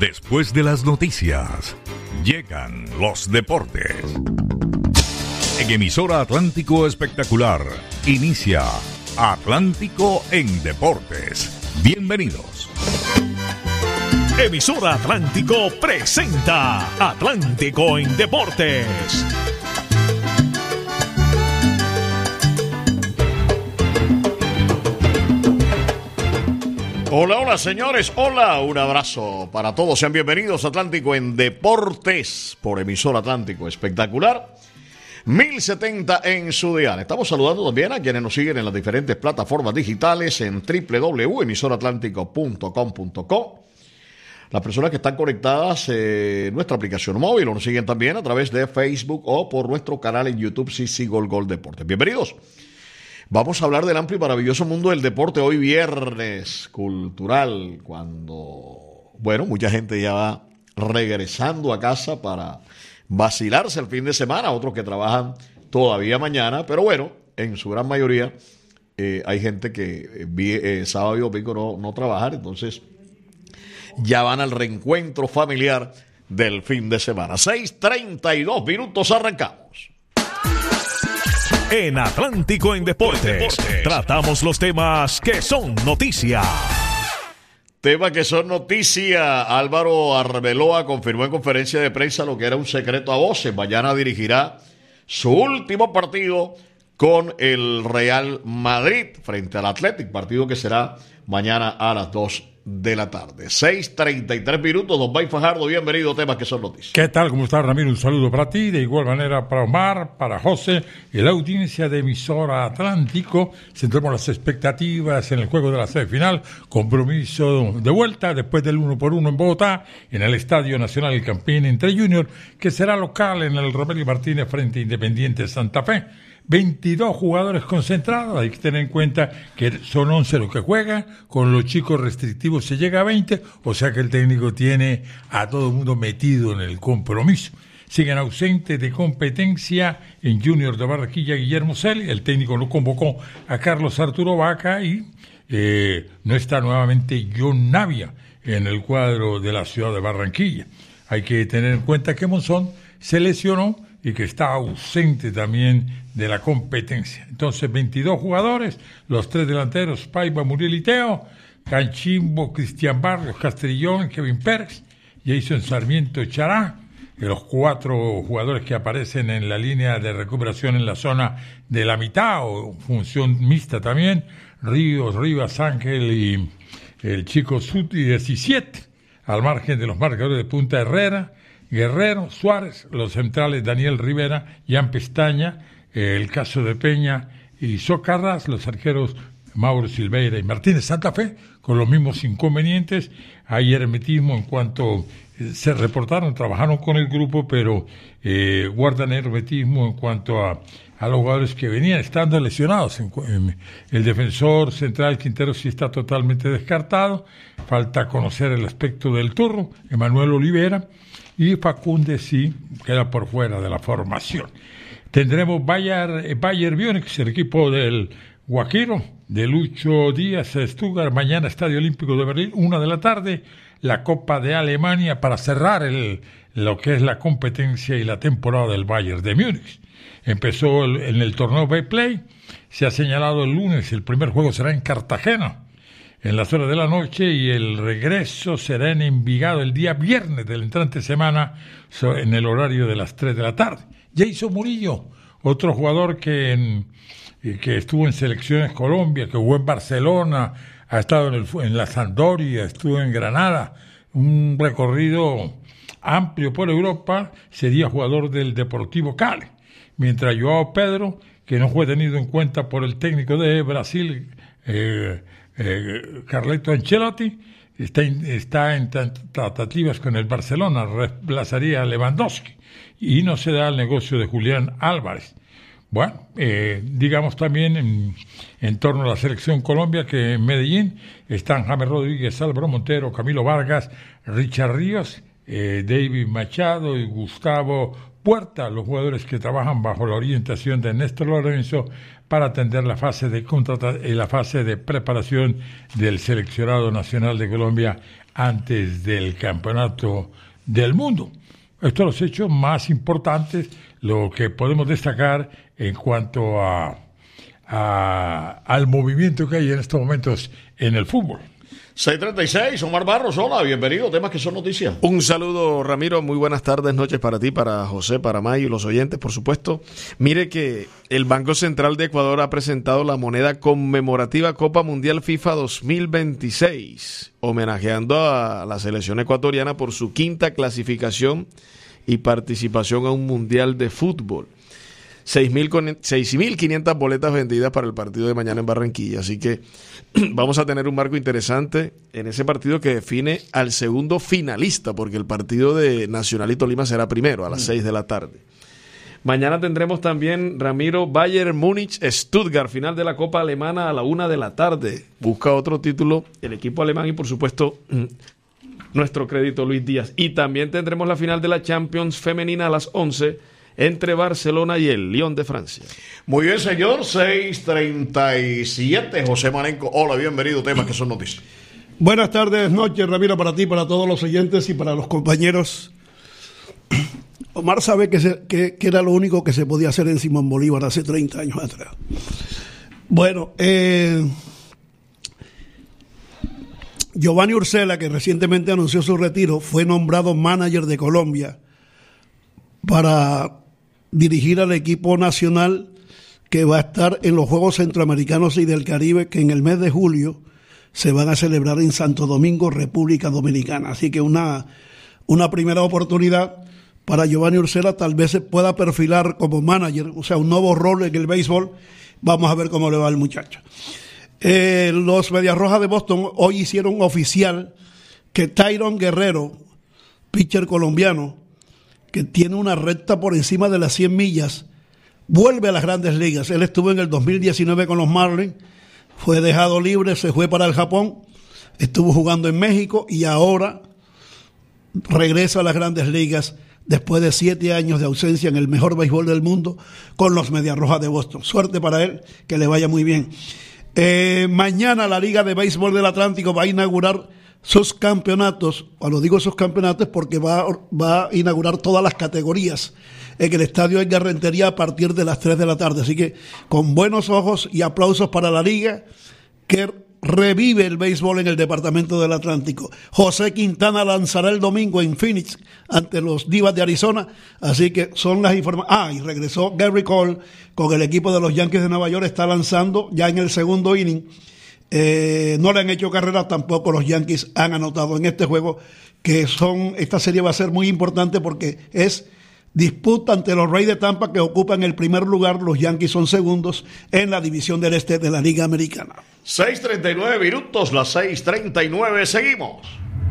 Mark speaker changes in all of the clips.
Speaker 1: Después de las noticias, llegan los deportes. En emisora Atlántico Espectacular, inicia Atlántico en Deportes. Bienvenidos.
Speaker 2: Emisora Atlántico presenta Atlántico en Deportes.
Speaker 3: Hola, hola señores, hola, un abrazo para todos, sean bienvenidos a Atlántico en Deportes por emisora Atlántico Espectacular 1070 en su dial. Estamos saludando también a quienes nos siguen en las diferentes plataformas digitales en www.emisoraatlántico.com.co. Las personas que están conectadas en nuestra aplicación móvil o nos siguen también a través de Facebook o por nuestro canal en YouTube CC Gol Deportes. Bienvenidos. Vamos a hablar del amplio y maravilloso mundo del deporte hoy viernes cultural, cuando, bueno, mucha gente ya va regresando a casa para vacilarse el fin de semana, otros que trabajan todavía mañana, pero bueno, en su gran mayoría hay gente que sábado y domingo no trabajar, entonces ya van al reencuentro familiar del fin de semana. 6:32 minutos, arrancamos.
Speaker 2: En Atlántico en Deportes, tratamos los temas que son noticia.
Speaker 3: Temas que son noticia. Álvaro Arbeloa confirmó en conferencia de prensa lo que era un secreto a voces. Mañana dirigirá su último partido con el Real Madrid frente al Athletic, partido que será mañana a las 2 de la tarde. 6:33 minutos, don Bay Fajardo, bienvenido a Temas que son noticias.
Speaker 4: ¿Qué tal? ¿Cómo estás, Ramiro? Un saludo para ti, de igual manera para Omar, para José y la audiencia de emisora Atlántico. Centramos las expectativas en el juego de la semifinal, compromiso de vuelta después del 1-1 en Bogotá, en el Estadio Nacional El Campín entre Junior, que será local en el Romelio Martínez frente a Independiente Santa Fe. 22 jugadores concentrados, hay que tener en cuenta que son 11 los que juegan, con los chicos restrictivos se llega a 20, o sea que el técnico tiene a todo el mundo metido en el compromiso. Siguen ausentes de competencia en Junior de Barranquilla Guillermo Celi, el técnico no convocó a Carlos Arturo Vaca y no está nuevamente John Navia en el cuadro de la ciudad de Barranquilla. Hay que tener en cuenta que Monzón se lesionó y que está ausente también de la competencia. Entonces, 22 jugadores, los 3 delanteros, Paiva, Muriel y Teo, Canchimbo, Cristian Barrios, Castrillón, Kevin Pérez, Jason Sarmiento, Chará, y los 4 jugadores que aparecen en la línea de recuperación en la zona de la mitad, o función mixta también, Ríos, Rivas, Ángel y el chico Suti, 17, al margen de los marcadores de punta Herrera, Guerrero, Suárez, los centrales Daniel Rivera, Jan Pestaña, el caso de Peña y Socarras, los arqueros Mauro Silveira y Martínez Santa Fe, con los mismos inconvenientes. Hay hermetismo en cuanto se reportaron, trabajaron con el grupo, pero guardan hermetismo en cuanto a los jugadores que venían estando lesionados. El defensor central Quintero sí está totalmente descartado, falta conocer el aspecto del turro, Emanuel Olivera, y Facundo sí queda por fuera de la formación. Tendremos Bayern Múnich, el equipo del Guajiro, de Lucho Díaz, Stuttgart, mañana Estadio Olímpico de Berlín, 1 de la tarde, la Copa de Alemania para cerrar lo que es la competencia y la temporada del Bayern de Múnich. Empezó en el torneo Bay-Play, se ha señalado el lunes, el primer juego será en Cartagena, en las horas de la noche, y el regreso será en Envigado el día viernes de la entrante semana en el horario de las 3 de la tarde. Jason Murillo, otro jugador que estuvo en selecciones Colombia, que jugó en Barcelona, ha estado en la Sampdoria, estuvo en Granada, un recorrido amplio por Europa, sería jugador del Deportivo Cali. Mientras Joao Pedro, que no fue tenido en cuenta por el técnico de Brasil, Carleto Ancelotti, está en tratativas con el Barcelona, reemplazaría a Lewandowski, y no se da el negocio de Julián Álvarez. Bueno, digamos también en torno a la selección Colombia, que en Medellín están James Rodríguez, Álvaro Montero, Camilo Vargas, Richard Ríos, David Machado y Gustavo Puerta, los jugadores que trabajan bajo la orientación de Néstor Lorenzo para atender la fase de preparación del seleccionado nacional de Colombia antes del Campeonato del Mundo. Estos son los hechos más importantes, lo que podemos destacar en cuanto al movimiento que hay en estos momentos en el fútbol.
Speaker 3: 6:36, Omar Barros, hola, bienvenido, temas que son noticias.
Speaker 5: Un saludo, Ramiro, muy buenas tardes, noches para ti, para José, para May y los oyentes, por supuesto. Mire que el Banco Central de Ecuador ha presentado la moneda conmemorativa Copa Mundial FIFA 2026, homenajeando a la selección ecuatoriana por su quinta clasificación y participación a un mundial de fútbol. 6.500 boletas vendidas para el partido de mañana en Barranquilla, así que vamos a tener un marco interesante en ese partido que define al segundo finalista, porque el partido de Nacional y Tolima será primero a las 6 de la tarde. Mañana tendremos también, Ramiro, Bayern Múnich-Stuttgart, final de la Copa Alemana a la 1 de la tarde. Busca otro título el equipo alemán y, por supuesto, nuestro crédito Luis Díaz. Y también tendremos la final de la Champions femenina a las 11 entre Barcelona y el Lyon de Francia.
Speaker 3: Muy bien, señor, 6:37, José Marenco, hola, bienvenido, temas que son noticias.
Speaker 6: Buenas tardes, noches, Ramiro, para ti, para todos los oyentes y para los compañeros. Omar sabe que era lo único que se podía hacer en Simón Bolívar hace 30 años atrás. Bueno, Giovanni Ursela, que recientemente anunció su retiro, fue nombrado manager de Colombia para dirigir al equipo nacional que va a estar en los Juegos Centroamericanos y del Caribe, que en el mes de julio se van a celebrar en Santo Domingo, República Dominicana. Así que una primera oportunidad para Giovanni Ursela, tal vez se pueda perfilar como manager, o sea, un nuevo rol en el béisbol. Vamos a ver cómo le va al muchacho. Los Medias Rojas de Boston hoy hicieron oficial que Tyron Guerrero, pitcher colombiano, que tiene una recta por encima de las 100 millas, vuelve a las Grandes Ligas. Él estuvo en el 2019 con los Marlins, fue dejado libre, se fue para el Japón, estuvo jugando en México y ahora regresa a las Grandes Ligas después de 7 años de ausencia en el mejor béisbol del mundo con los Medias Rojas de Boston. Suerte para él, que le vaya muy bien. Mañana la Liga de Béisbol del Atlántico va a inaugurar sus campeonatos. Cuando digo sus campeonatos, porque va a inaugurar todas las categorías en el estadio Edgar Rentería a partir de las 3 de la tarde. Así que con buenos ojos y aplausos para la Liga, que revive el béisbol en el departamento del Atlántico. José Quintana lanzará el domingo en Phoenix ante los Divas de Arizona. Así que son las informaciones. Y regresó Gary Cole con el equipo de los Yankees de Nueva York. Está lanzando ya en el segundo inning. No le han hecho carrera, tampoco los Yankees han anotado en este juego, esta serie va a ser muy importante porque es disputa ante los Rays de Tampa, que ocupan el primer lugar. Los Yankees son segundos en la división del este de la Liga Americana.
Speaker 3: 6:39 minutos, las 6:39, seguimos.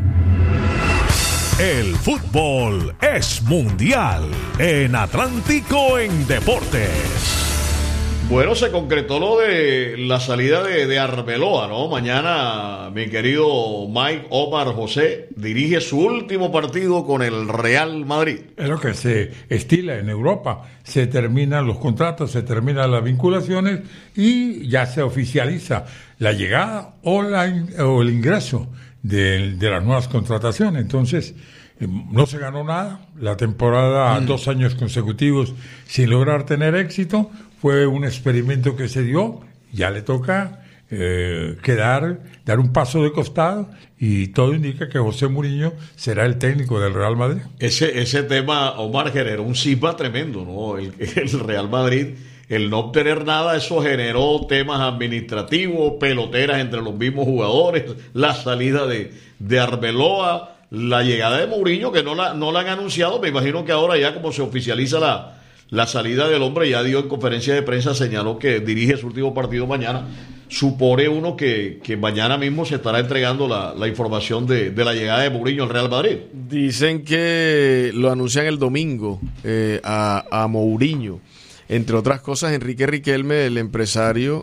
Speaker 2: El fútbol es mundial en Atlántico en Deportes.
Speaker 3: Bueno, se concretó lo de la salida de Arbeloa, ¿no? Mañana, mi querido Mike Omar José dirige su último partido con el Real Madrid.
Speaker 4: Es lo que se estila en Europa. Se terminan los contratos, se terminan las vinculaciones y ya se oficializa la llegada o el ingreso de las nuevas contrataciones. Entonces, no se ganó nada. La temporada, 2 años consecutivos sin lograr tener éxito. Fue un experimento que se dio, ya le toca dar un paso de costado y todo indica que José Mourinho será el técnico del Real Madrid.
Speaker 3: Ese tema, Omar, generó un cisma tremendo, ¿no? El Real Madrid, el no obtener nada, eso generó temas administrativos, peloteras entre los mismos jugadores, la salida de Arbeloa, la llegada de Mourinho, que no la han anunciado. Me imagino que ahora ya como se oficializa la salida del hombre, ya dio en conferencia de prensa, señaló que dirige su último partido mañana. Supone uno que mañana mismo se estará entregando la información de la llegada de Mourinho al Real Madrid.
Speaker 5: Dicen que lo anuncian el domingo a Mourinho. Entre otras cosas, Enrique Riquelme, el empresario,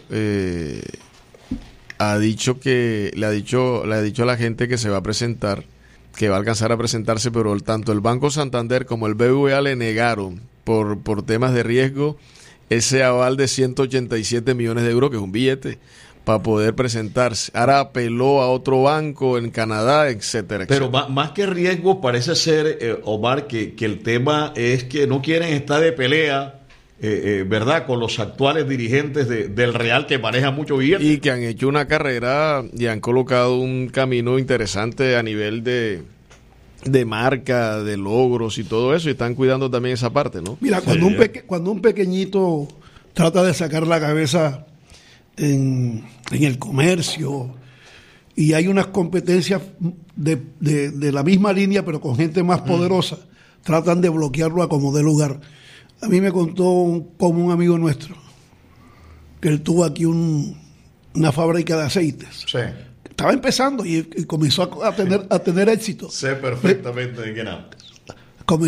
Speaker 5: ha dicho que le ha dicho a la gente que se va a presentar, que va a alcanzar a presentarse, pero tanto el Banco Santander como el BBVA le negaron por temas de riesgo ese aval de 187 millones de euros, que es un billete, para poder presentarse. Ahora apeló a otro banco en Canadá, etcétera, etcétera.
Speaker 3: Pero más que riesgo parece ser, Omar, que el tema es que no quieren estar de pelea, ¿verdad?, con los actuales dirigentes del Real que manejan mucho billete.
Speaker 5: Y que han hecho una carrera y han colocado un camino interesante a nivel de marca, de logros y todo eso, y están cuidando también esa parte, ¿no?
Speaker 6: Mira, cuando un pequeñito trata de sacar la cabeza en el comercio y hay unas competencias de la misma línea pero con gente más poderosa, tratan de bloquearlo a como dé lugar. A mí me contó como un amigo nuestro que él tuvo aquí una fábrica de aceites.
Speaker 3: Sí.
Speaker 6: Estaba empezando y comenzó a tener éxito.
Speaker 3: Sé perfectamente de quién hablas.